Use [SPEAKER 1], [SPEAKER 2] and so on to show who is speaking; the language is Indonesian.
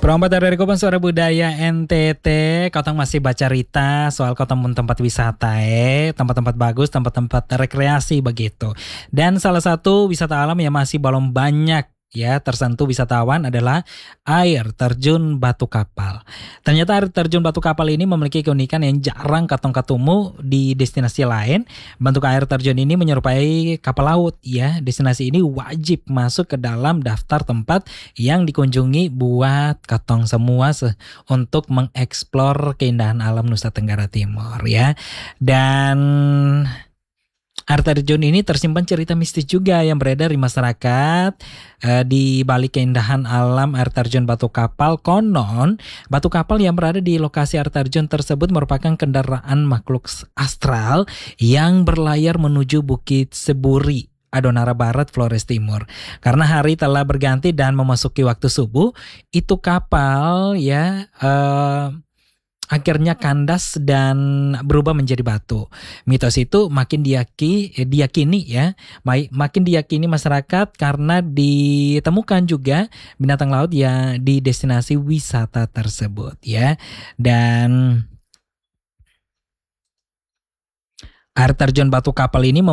[SPEAKER 1] Perombat dari Kupang Suara Budaya NTT, Kotong masih baca cerita soal Kotong tempat wisata tempat-tempat bagus, tempat-tempat rekreasi begitu. Dan salah satu wisata alam yang masih belum banyak tersentuh wisatawan adalah air terjun Batu Kapal. Ternyata air terjun Batu Kapal ini memiliki keunikan yang jarang Kotong ketemu di destinasi lain. Bentuk air terjun ini menyerupai kapal laut Destinasi ini wajib masuk ke dalam daftar tempat yang dikunjungi buat Kotong semua untuk mengeksplor keindahan alam Nusa Tenggara Timur Dan air terjun ini tersimpan cerita mistis juga yang beredar di masyarakat. Di balik keindahan alam air terjun Batu Kapal, konon batu kapal yang berada di lokasi air terjun tersebut merupakan kendaraan makhluk astral yang berlayar menuju Bukit Seburi, Adonara Barat, Flores Timur. Karena hari telah berganti dan memasuki waktu subuh, itu kapal akhirnya kandas dan berubah menjadi batu. Mitos itu makin diyakini masyarakat karena ditemukan juga binatang laut di destinasi wisata tersebut Dan air terjun Batu Kapal ini